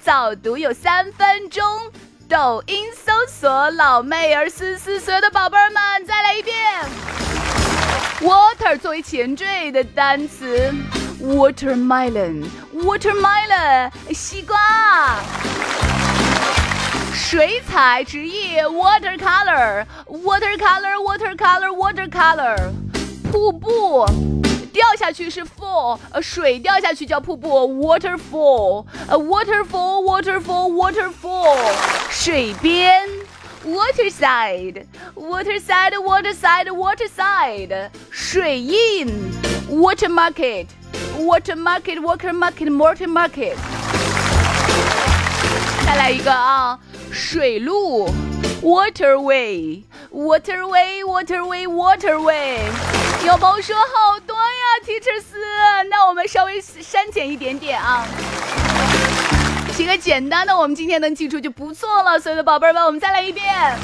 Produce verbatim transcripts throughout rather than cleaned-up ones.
早读有三分钟，抖音搜索老妹儿思思，所有的宝贝儿们再来一遍。Water 作为前缀的单词 Watermelon Watermelon 西瓜。水彩直译 Watercolor Watercolor Watercolor Watercolor。 瀑布掉下去是 fall， 水掉下去叫瀑布 waterfall， waterfall waterfall waterfall。 水边 waterside waterside waterside waterside。 水印 water market water market water market water market。 再来一个啊，水路 waterway waterway waterway waterway。 有朋友说好多呀 Teacher 斯，那我们稍微删减一点点啊，几个简单的我们今天能记住就不错了。所有的宝贝们，我们再来一遍。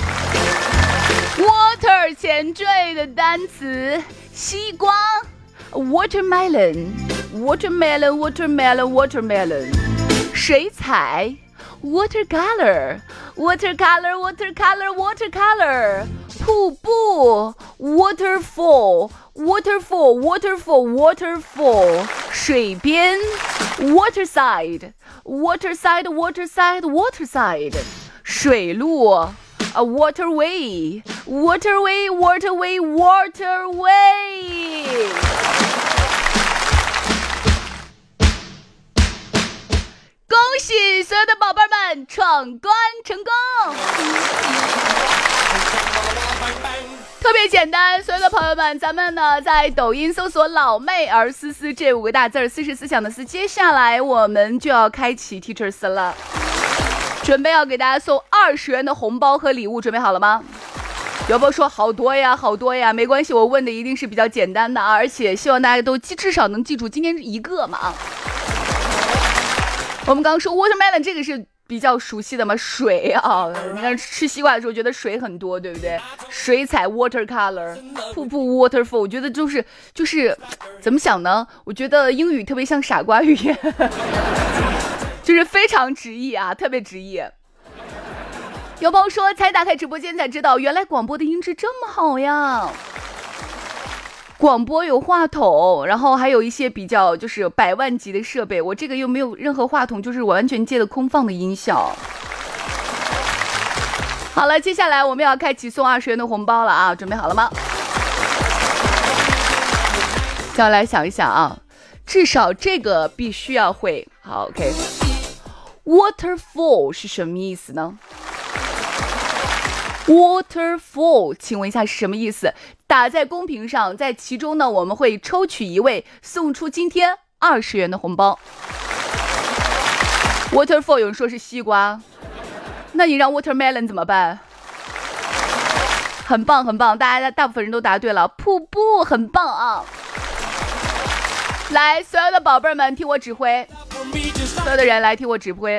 Water 前缀的单词西瓜 Watermelon Watermelon Watermelon Watermelon。 水彩 Watercolor Watercolor Watercolor Watercolor。 瀑布 Waterfall Waterfall Waterfall Waterfall。 水边 Waterside Waterside Waterside Waterside。 水路 A Waterway Waterway Waterway Waterway。 恭喜所有的宝贝们闯关成功！特别简单，所有的朋友们，咱们呢在抖音搜索老妹儿思思这五个大字儿，思是思想的思。接下来我们就要开启 Teacher 斯了，准备要给大家送二十元的红包和礼物，准备好了吗？有朋友说好多呀好多呀，没关系，我问的一定是比较简单的啊，而且希望大家都至少能记住今天一个嘛啊。我们刚刚说 watermelon 这个是比较熟悉的嘛，水啊，你看吃西瓜的时候觉得水很多，对不对？水彩 watercolor， 瀑布 waterfall， 我觉得就是就是怎么想呢？我觉得英语特别像傻瓜语言，就是非常直译啊，特别直译。有朋友说才打开直播间才知道，原来广播的音质这么好呀。广播有话筒，然后还有一些比较就是百万级的设备，我这个又没有任何话筒，就是完全接的空放的音效。好了，接下来我们要开启送二十元的红包了啊，准备好了吗？接下来想一想啊，至少这个必须要会。好 ，OK。Waterfall 是什么意思呢？Waterfall 请问一下是什么意思？打在公屏上，在其中呢我们会抽取一位送出今天二十元的红包。 Waterfall 有人说是西瓜，那你让 Watermelon 怎么办？很棒很棒，大家大部分人都答对了，瀑布很棒啊。来，所有的宝贝们听我指挥，所有的人来听我指挥。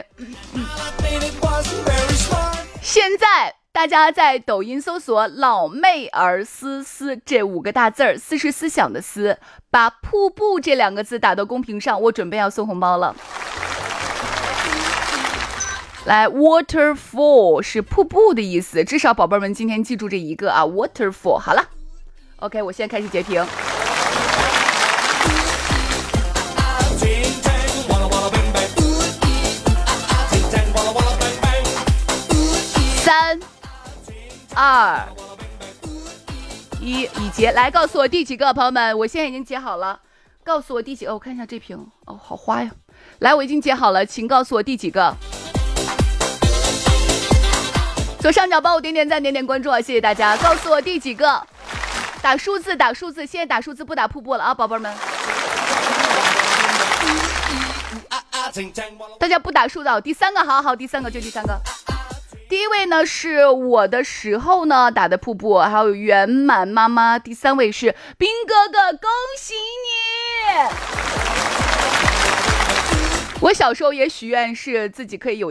现在大家在抖音搜索老妹儿思思这五个大字儿，思是思想的思，把瀑布这两个字打到公屏上，我准备要送红包了。来 waterfall 是瀑布的意思，至少宝贝们今天记住这一个啊 waterfall。 好了 OK， 我现在开始截屏。三二一，已截。来告诉我第几个，朋友们，我现在已经截好了，告诉我第几个。哦，我看一下这屏，哦，好花呀。来，我已经截好了，请告诉我第几个。左上角帮我点点赞，点点关注啊，谢谢大家。告诉我第几个，打数字，打数字，现在打数字，不打瀑布了啊，宝贝们。大家不打数字，第三个，好好，第三个就第三个。第一位呢是我的时候呢打的瀑布，还有圆满妈妈。第三位是兵哥哥，恭喜你！我小时候也许愿是自己可以有